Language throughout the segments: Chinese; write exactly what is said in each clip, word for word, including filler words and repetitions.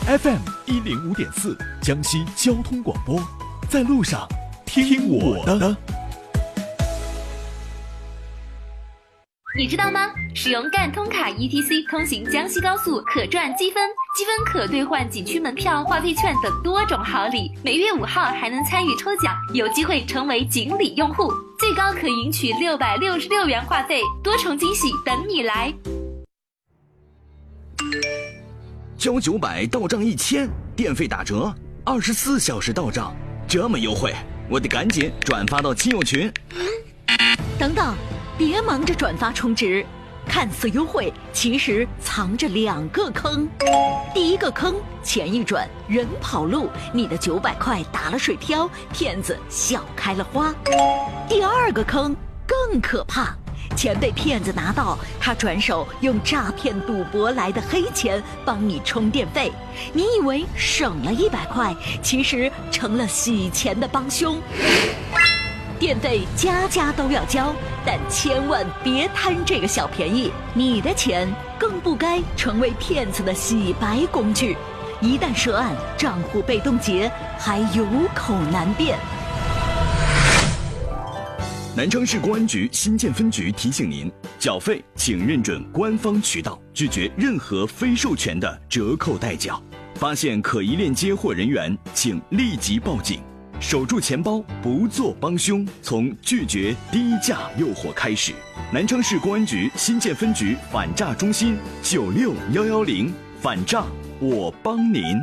F M 一零五点四，江西交通广播，在路上听我的。 你知道吗？使用赣通卡 E T C 通行江西高速可赚积分，积分可兑换景区门票、话费券等多种好礼。每月五号还能参与抽奖，有机会成为锦鲤用户，最高可赢取六百六十六元话费，多重惊喜等你来。 交九百到账一千，电费打折，二十四小时到账，这么优惠，我得赶紧转发到亲友群。 等等。别忙着转发充值，看似优惠，其实藏着两个坑。第一个坑，钱一转人跑路，你的九百块打了水漂，骗子笑开了花。第二个坑更可怕，钱被骗子拿到，他转手用诈骗赌博来的黑钱帮你充电费，你以为省了一百块，其实成了洗钱的帮凶。电费家家都要交，但千万别贪这个小便宜，你的钱更不该成为骗子的洗白工具，一旦涉案，账户被冻结，还有口难辩。 南昌市公安局新建分局提醒您，缴费请认准官方渠道，拒绝任何非授权的折扣代缴。发现可疑链接或人员，请立即报警。守住钱包，不做帮凶，从拒绝低价诱惑开始。南昌市公安局新建分局反诈中心九六幺幺零，反诈我帮您。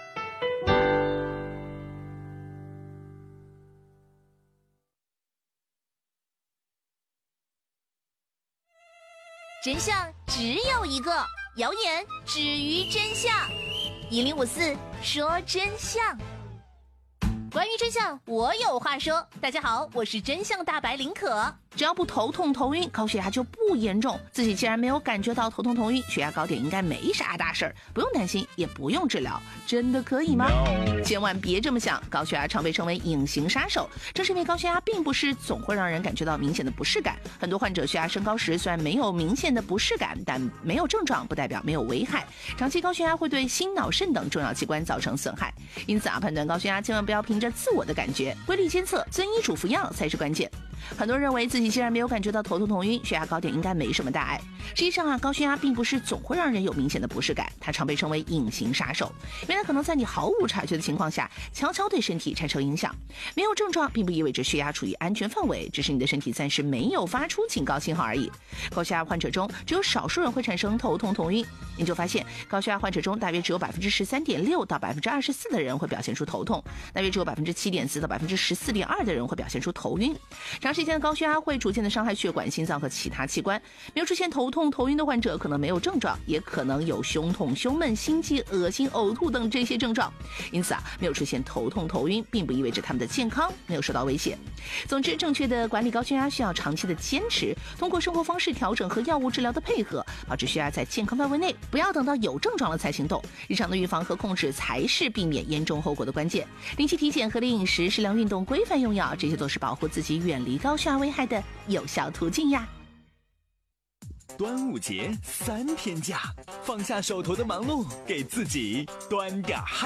真相只有一个，谣言止于真相。一零五四说真相。关于真相，我有话说。大家好，我是真相大白林可。只要不头痛头晕，高血压就不严重。自己既然没有感觉到头痛头晕，血压高点应该没啥大事儿，不用担心，也不用治疗。真的可以吗？ No. 千万别这么想。高血压常被称为隐形杀手，正是因为高血压并不是总会让人感觉到明显的不适感。很多患者血压升高时，虽然没有明显的不适感，但没有症状不代表没有危害。长期高血压会对心脑肾等重要器官造成损害。因此啊，判断高血压千万不要凭着自我的感觉，规律监测，遵医嘱服药才是关键。很多人认为自己既然没有感觉到头痛头晕，血压高点应该没什么大碍。实际上啊，高血压并不是总会让人有明显的不适感，它常被称为隐形杀手，因为它可能在你毫无察觉的情况下，悄悄对身体产生影响。没有症状并不意味着血压处于安全范围，只是你的身体暂时没有发出警告信号而已。高血压患者中，只有少数人会产生头痛头晕。研究发现，高血压患者中大约只有百分之十三点六到百分之二十四的人会表现出头痛，大约只有百分之七点四到百分之十四点二的人会表现出头晕。长时间的高血压会逐渐的伤害血管、心脏和其他器官。没有出现头痛头晕的患者可能没有症状，也可能有胸痛、胸闷、心悸、恶心、呕吐等这些症状。因此啊，没有出现头痛头晕，并不意味着他们的健康没有受到威胁。总之，正确的管理高血压需要长期的坚持，通过生活方式调整和药物治疗的配合，保持血压在健康范围内，不要等到有症状了才行动。日常的预防和控制才是避免严重后果的关键。定期体检、合理饮食、适量运动、规范用药，这些都是保护自己远离高血压危害的有效途径呀。 端午节三天假，放下手头的忙碌，给自己端点嗨。